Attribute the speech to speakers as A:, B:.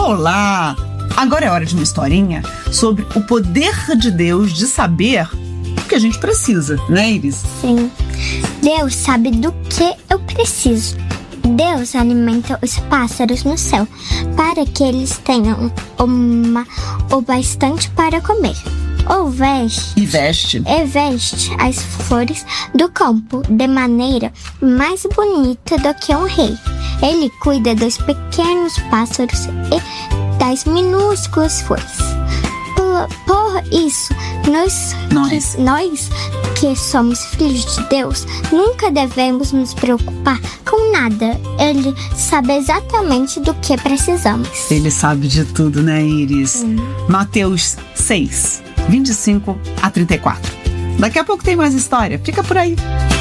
A: Olá! Agora é hora de uma historinha sobre o poder de Deus de saber o que a gente precisa, né, Iris?
B: Sim. Deus sabe do que eu preciso. Deus alimenta os pássaros no céu para que eles tenham o bastante para comer.
A: E veste
B: as flores do campo de maneira mais bonita do que um rei. Ele cuida dos pequenos pássaros e das minúsculas flores. Por isso, nós que somos filhos de Deus, nunca devemos nos preocupar com nada. Ele sabe exatamente do que precisamos.
A: Ele sabe de tudo, né, Iris? Mateus 6, 25 a 34. Daqui a pouco tem mais história. Fica por aí.